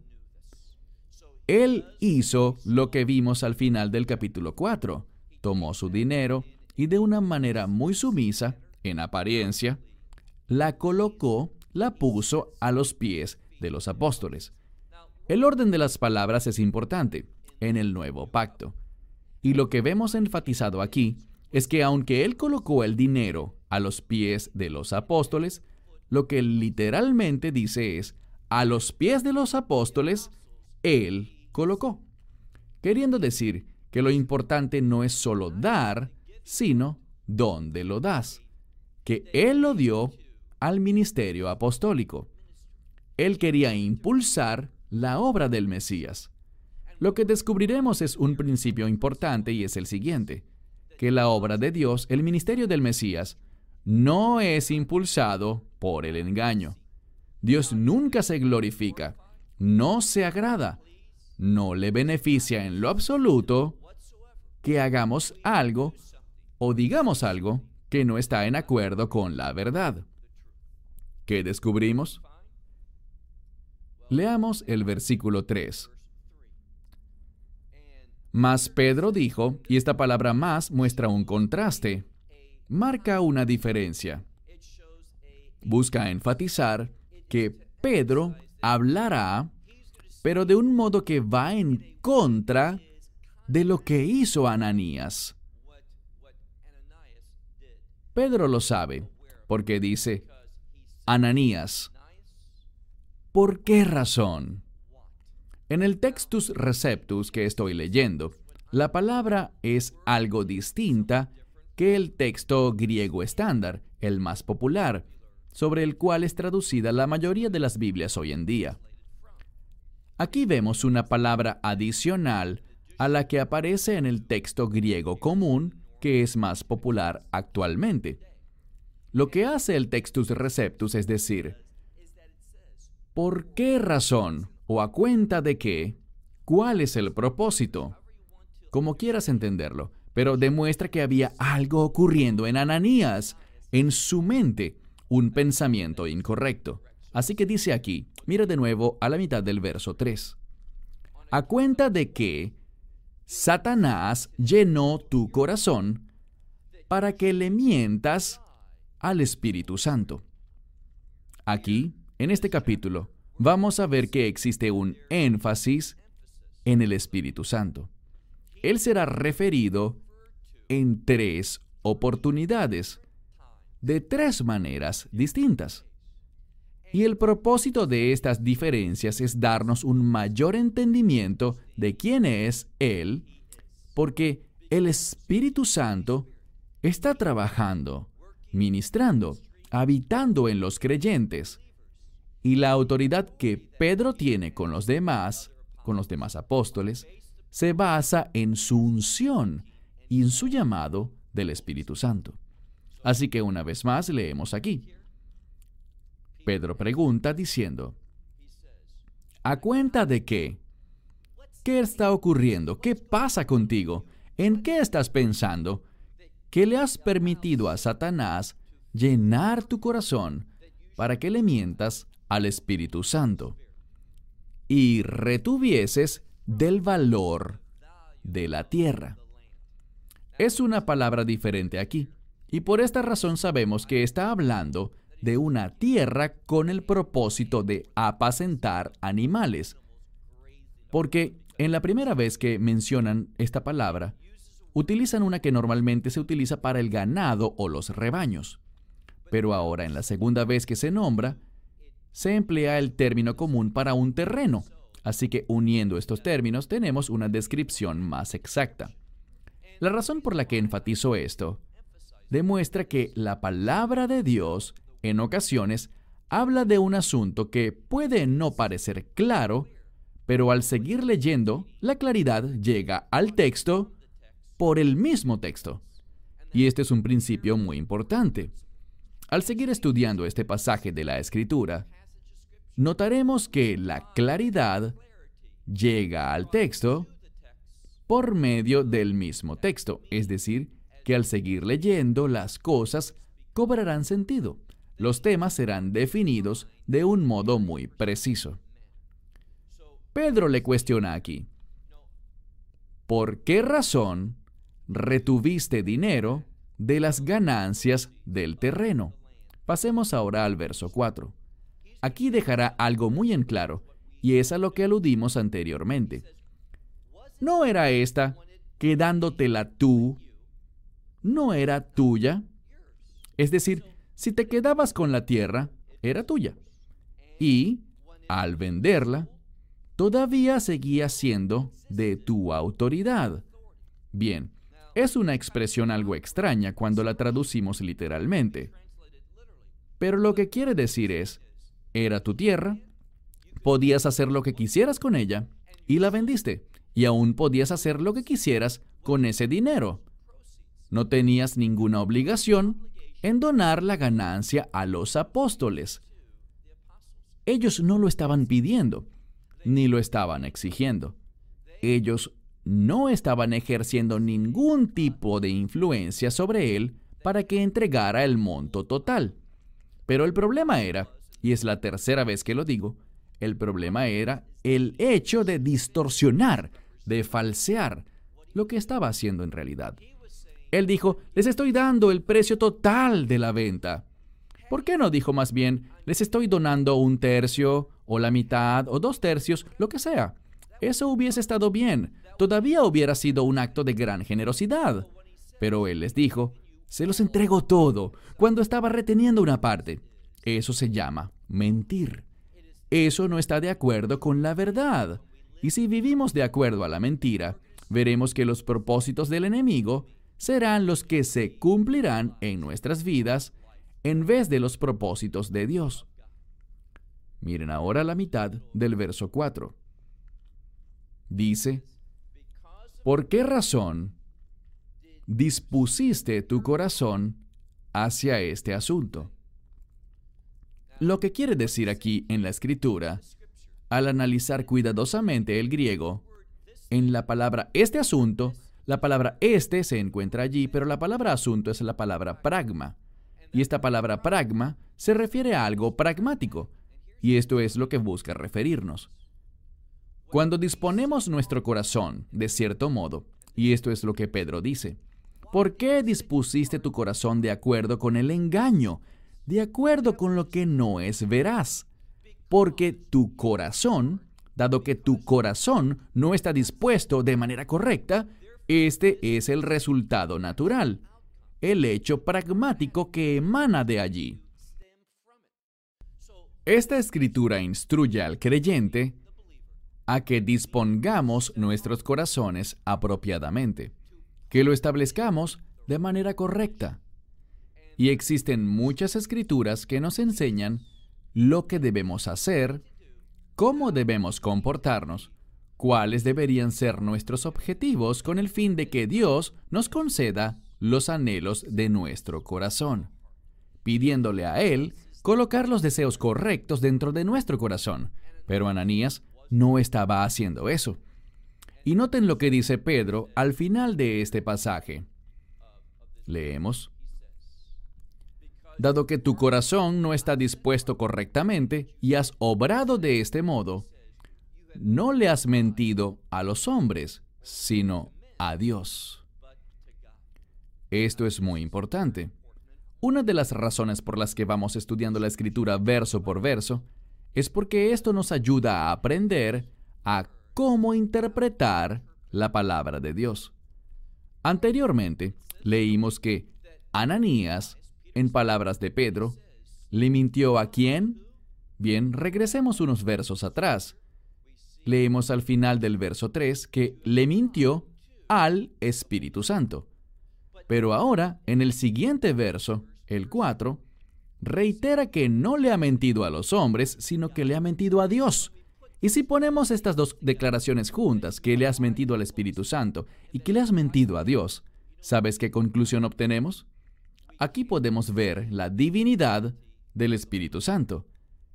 Él hizo lo que vimos al final del capítulo cuatro. Tomó su dinero y de una manera muy sumisa, en apariencia, la colocó, la puso a los pies de los apóstoles. El orden de las palabras es importante en el nuevo pacto. Y lo que vemos enfatizado aquí es que aunque él colocó el dinero a los pies de los apóstoles, lo que literalmente dice es, a los pies de los apóstoles, él colocó. Queriendo decir que lo importante no es solo dar, sino dónde lo das. Que él lo dio al ministerio apostólico. Él quería impulsar la obra del Mesías. Lo que descubriremos es un principio importante y es el siguiente, que la obra de Dios, el ministerio del Mesías, no es impulsado por el engaño. Dios nunca se glorifica, no se agrada, no le beneficia en lo absoluto que hagamos algo o digamos algo que no está en acuerdo con la verdad. ¿Qué descubrimos? Leamos el versículo tres. Mas Pedro dijo, y esta palabra más muestra un contraste, marca una diferencia. Busca enfatizar que Pedro hablará, pero de un modo que va en contra de lo que hizo Ananías. Pedro lo sabe, porque dice, Ananías, ¿por qué razón? En el Textus Receptus que estoy leyendo, La palabra es algo distinta que el texto griego estándar, el más popular, sobre el cual es traducida la mayoría de las Biblias hoy en día. Aquí vemos una palabra adicional a la que aparece en el texto griego común, que es más popular actualmente. Lo que hace el Textus Receptus es decir, ¿por qué razón o a cuenta de qué? ¿Cuál es el propósito? Como quieras entenderlo, pero demuestra que había algo ocurriendo en Ananías, en su mente, un pensamiento incorrecto. Así que dice aquí, mira de nuevo a la mitad del verso tres. A cuenta de que Satanás llenó tu corazón para que le mientas al Espíritu Santo. Aquí, en este capítulo, vamos a ver que existe un énfasis en el Espíritu Santo. Él será referido en tres oportunidades, de tres maneras distintas. Y el propósito de estas diferencias es darnos un mayor entendimiento de quién es Él, porque el Espíritu Santo está trabajando, ministrando, habitando en los creyentes. Y la autoridad que Pedro tiene con los demás, con los demás apóstoles, se basa en su unción y en su llamado del Espíritu Santo. Así que una vez más leemos aquí. Pedro pregunta diciendo, ¿a cuenta de qué? ¿Qué está ocurriendo? ¿Qué pasa contigo? ¿En qué estás pensando? ¿Qué le has permitido a Satanás llenar tu corazón para que le mientas al Espíritu Santo y retuvieses del valor de la tierra? Es una palabra diferente aquí, y por esta razón sabemos que está hablando de una tierra con el propósito de apacentar animales. Porque en la primera vez que mencionan esta palabra, utilizan una que normalmente se utiliza para el ganado o los rebaños. Pero ahora, en la segunda vez que se nombra, se emplea el término común para un terreno. Así que uniendo estos términos tenemos una descripción más exacta. La razón por la que enfatizo esto demuestra que la palabra de Dios en ocasiones habla de un asunto que puede no parecer claro, pero al seguir leyendo, la claridad llega al texto por el mismo texto. Y este es un principio muy importante. Al seguir estudiando este pasaje de la Escritura, notaremos que la claridad llega al texto por medio del mismo texto, es decir, que al seguir leyendo las cosas cobrarán sentido. Los temas serán definidos de un modo muy preciso. Pedro le cuestiona aquí, ¿por qué razón retuviste dinero de las ganancias del terreno? Pasemos ahora al verso cuatro. Aquí dejará algo muy en claro, y es a lo que aludimos anteriormente. ¿No era esta, quedándotela tú, no era tuya? Es decir, si te quedabas con la tierra, era tuya. Y, al venderla, todavía seguía siendo de tu autoridad. Bien, es una expresión algo extraña cuando la traducimos literalmente. Pero lo que quiere decir es, era tu tierra, podías hacer lo que quisieras con ella, y la vendiste, y aún podías hacer lo que quisieras con ese dinero. No tenías ninguna obligación en donar la ganancia a los apóstoles. Ellos no lo estaban pidiendo, ni lo estaban exigiendo. Ellos no estaban ejerciendo ningún tipo de influencia sobre él para que entregara el monto total. Pero el problema era, y es la tercera vez que lo digo, el problema era el hecho de distorsionar, de falsear lo que estaba haciendo en realidad. Él dijo, les estoy dando el precio total de la venta. ¿Por qué no dijo más bien, les estoy donando un tercio, o la mitad, o dos tercios, lo que sea? Eso hubiese estado bien. Todavía hubiera sido un acto de gran generosidad. Pero él les dijo, se los entrego todo, cuando estaba reteniendo una parte. Eso se llama mentir. Eso no está de acuerdo con la verdad. Y si vivimos de acuerdo a la mentira, veremos que los propósitos del enemigo serán los que se cumplirán en nuestras vidas en vez de los propósitos de Dios. Miren ahora la mitad del verso cuatro. Dice, ¿por qué razón dispusiste tu corazón hacia este asunto? Lo que quiere decir aquí en la Escritura, al analizar cuidadosamente el griego, en la palabra este asunto, la palabra este se encuentra allí, pero la palabra asunto es la palabra pragma. Y esta palabra pragma se refiere a algo pragmático, y esto es lo que busca referirnos. Cuando disponemos nuestro corazón, de cierto modo, y esto es lo que Pedro dice, ¿por qué dispusiste tu corazón de acuerdo con el engaño, de acuerdo con lo que no es veraz? Porque tu corazón, dado que tu corazón no está dispuesto de manera correcta, este es el resultado natural, el hecho pragmático que emana de allí. Esta escritura instruye al creyente a que dispongamos nuestros corazones apropiadamente, que lo establezcamos de manera correcta. Y existen muchas escrituras que nos enseñan lo que debemos hacer, cómo debemos comportarnos, cuáles deberían ser nuestros objetivos con el fin de que Dios nos conceda los anhelos de nuestro corazón, pidiéndole a Él colocar los deseos correctos dentro de nuestro corazón. Pero Ananías no estaba haciendo eso. Y noten lo que dice Pedro al final de este pasaje. Leemos. Dado que tu corazón no está dispuesto correctamente y has obrado de este modo, no le has mentido a los hombres, sino a Dios. Esto es muy importante. Una de las razones por las que vamos estudiando la Escritura verso por verso es porque esto nos ayuda a aprender a cómo interpretar la palabra de Dios. Anteriormente, leímos que Ananías, en palabras de Pedro, ¿le mintió a quién? Bien, regresemos unos versos atrás. Leemos al final del verso tres que le mintió al Espíritu Santo. Pero ahora, en el siguiente verso, el cuatro, reitera que no le ha mentido a los hombres, sino que le ha mentido a Dios. Y si ponemos estas dos declaraciones juntas, que le has mentido al Espíritu Santo y que le has mentido a Dios, ¿sabes qué conclusión obtenemos? Aquí podemos ver la divinidad del Espíritu Santo.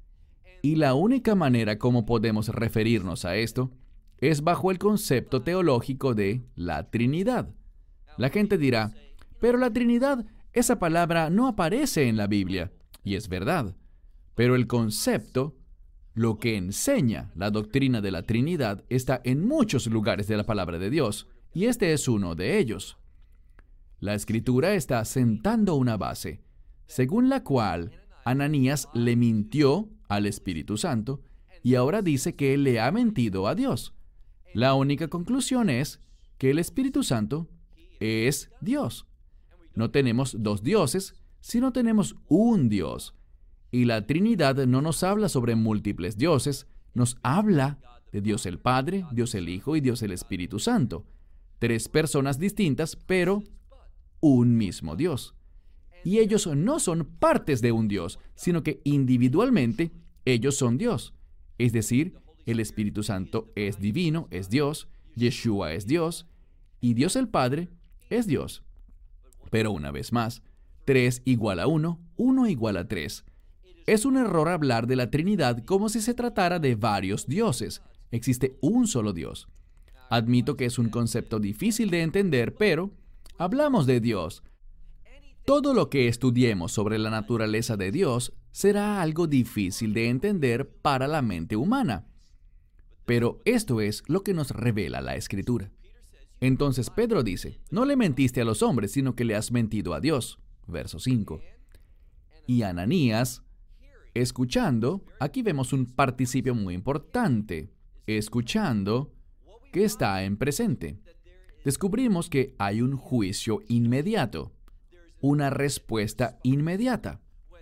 Y la única manera como podemos referirnos a esto es bajo el concepto teológico de la Trinidad. La gente dirá, pero la Trinidad, esa palabra no aparece en la Biblia. Y es verdad. Pero el concepto, lo que enseña la doctrina de la Trinidad, está en muchos lugares de la palabra de Dios. Y este es uno de ellos. La Escritura está sentando una base, según la cual Ananías le mintió al Espíritu Santo y ahora dice que él le ha mentido a Dios. La única conclusión es que el Espíritu Santo es Dios. No tenemos dos dioses, sino tenemos un Dios. Y la Trinidad no nos habla sobre múltiples dioses, nos habla de Dios el Padre, Dios el Hijo y Dios el Espíritu Santo. Tres personas distintas, pero un mismo Dios. Y ellos no son partes de un Dios, sino que individualmente ellos son Dios. Es decir, el Espíritu Santo es divino, es Dios, Yeshua es Dios, y Dios el Padre es Dios. Pero una vez más, tres igual a uno, uno igual a tres. Es un error hablar de la Trinidad como si se tratara de varios dioses. Existe un solo Dios. Admito que es un concepto difícil de entender, pero hablamos de Dios. Todo lo que estudiemos sobre la naturaleza de Dios será algo difícil de entender para la mente humana. Pero esto es lo que nos revela la Escritura. Entonces Pedro dice, no le mentiste a los hombres, sino que le has mentido a Dios. Verso cinco. Y Ananías, escuchando, aquí vemos un participio muy importante, escuchando, que está en presente. Descubrimos que hay un juicio inmediato, una respuesta inmediata.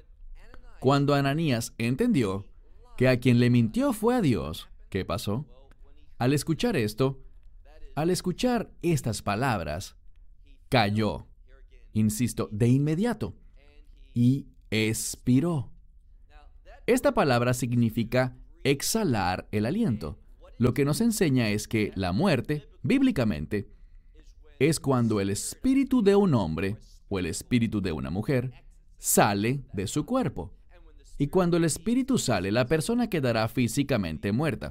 Cuando Ananías entendió que a quien le mintió fue a Dios, ¿qué pasó? Al escuchar esto, Al escuchar estas palabras, cayó, insisto, de inmediato, y expiró. Esta palabra significa exhalar el aliento. Lo que nos enseña es que la muerte, bíblicamente, es cuando el espíritu de un hombre o el espíritu de una mujer sale de su cuerpo. Y cuando el espíritu sale, la persona quedará físicamente muerta.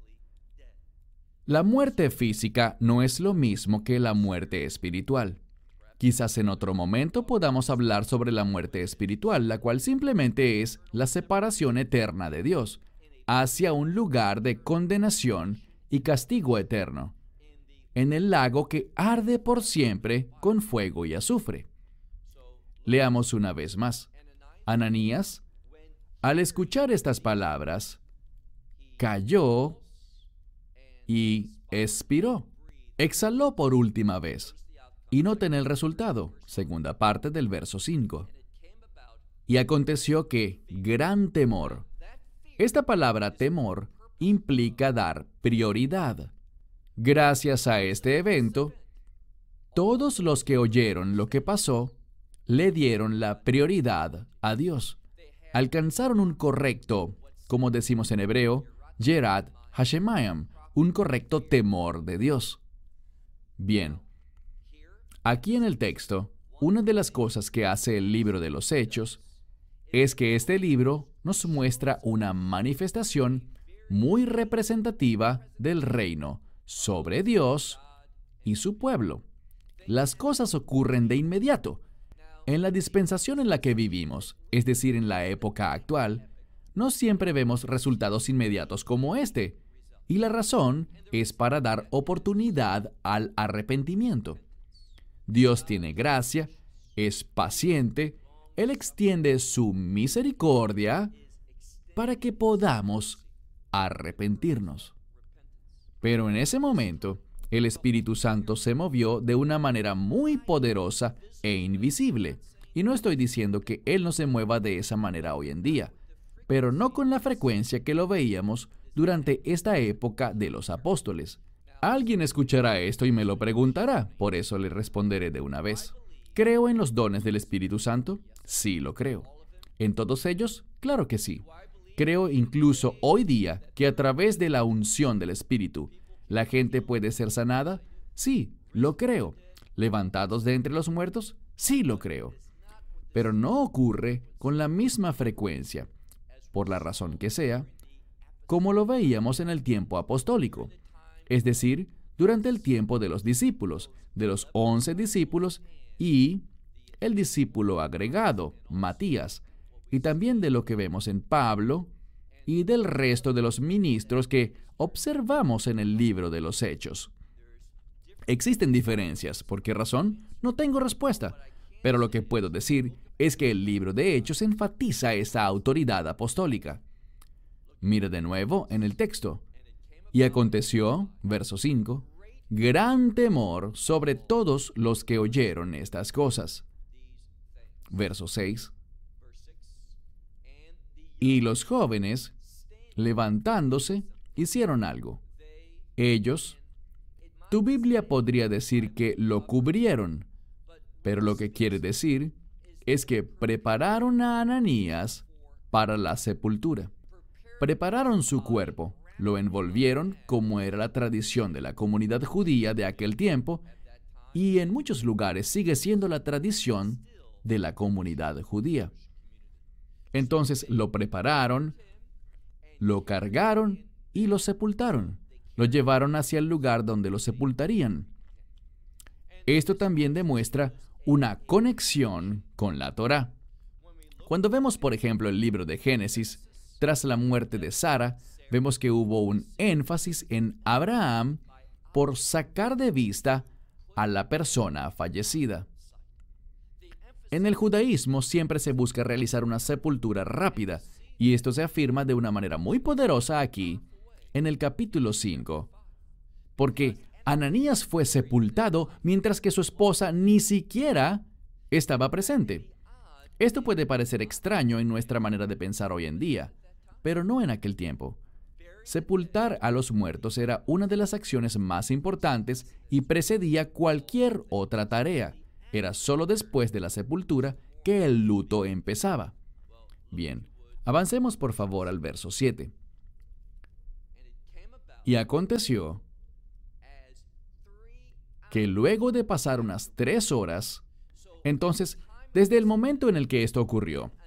La muerte física no es lo mismo que la muerte espiritual. Quizás en otro momento podamos hablar sobre la muerte espiritual, la cual simplemente es la separación eterna de Dios hacia un lugar de condenación y castigo eterno, en el lago que arde por siempre con fuego y azufre. Leamos una vez más. Ananías, al escuchar estas palabras, cayó y expiró. Exhaló por última vez. Y noten el resultado, segunda parte del verso cinco. Y aconteció que gran temor. Esta palabra temor implica dar prioridad. Gracias a este evento, todos los que oyeron lo que pasó le dieron la prioridad a Dios. Alcanzaron un correcto, como decimos en hebreo, Yerat Hashemayim, un correcto temor de Dios. Bien, aquí en el texto, una de las cosas que hace el libro de los Hechos es que este libro nos muestra una manifestación muy representativa del reino sobre Dios y su pueblo. Las cosas ocurren de inmediato. En la dispensación en la que vivimos, es decir, en la época actual, no siempre vemos resultados inmediatos como este, y la razón es para dar oportunidad al arrepentimiento. Dios tiene gracia, es paciente, Él extiende su misericordia para que podamos arrepentirnos. Pero en ese momento, el Espíritu Santo se movió de una manera muy poderosa e invisible. Y no estoy diciendo que Él no se mueva de esa manera hoy en día, pero no con la frecuencia que lo veíamos durante esta época de los apóstoles. Alguien escuchará esto y me lo preguntará, por eso le responderé de una vez. ¿Creo en los dones del Espíritu Santo? Sí, lo creo. ¿En todos ellos? Claro que sí. Creo incluso hoy día que a través de la unción del Espíritu, ¿la gente puede ser sanada? Sí, lo creo. ¿Levantados de entre los muertos? Sí, lo creo. Pero no ocurre con la misma frecuencia, por la razón que sea, como lo veíamos en el tiempo apostólico, es decir, durante el tiempo de los discípulos, de los once discípulos y el discípulo agregado, Matías, y también de lo que vemos en Pablo y del resto de los ministros que observamos en el libro de los Hechos. Existen diferencias. ¿Por qué razón? No tengo respuesta. Pero lo que puedo decir es que el libro de Hechos enfatiza esa autoridad apostólica. Mire de nuevo en el texto. Y aconteció, verso cinco, gran temor sobre todos los que oyeron estas cosas. Verso seis. Y los jóvenes, levantándose, hicieron algo. Ellos, tu Biblia podría decir que lo cubrieron, pero lo que quiere decir es que prepararon a Ananías para la sepultura. Prepararon su cuerpo, lo envolvieron como era la tradición de la comunidad judía de aquel tiempo, y en muchos lugares sigue siendo la tradición de la comunidad judía. Entonces lo prepararon, lo cargaron y lo sepultaron. Lo llevaron hacia el lugar donde lo sepultarían. Esto también demuestra una conexión con la Torá. Cuando vemos, por ejemplo, el libro de Génesis, tras la muerte de Sara, vemos que hubo un énfasis en Abraham por sacar de vista a la persona fallecida. En el judaísmo siempre se busca realizar una sepultura rápida, y esto se afirma de una manera muy poderosa aquí, en el capítulo cinco, porque Ananías fue sepultado mientras que su esposa ni siquiera estaba presente. Esto puede parecer extraño en nuestra manera de pensar hoy en día, pero no en aquel tiempo. sepultar a los muertos era una de las acciones más importantes y precedía cualquier otra tarea. Era solo después de la sepultura que el luto empezaba. Bien, avancemos por favor al verso siete. Y aconteció que luego de pasar unas tres horas, entonces, desde el momento en el que esto ocurrió,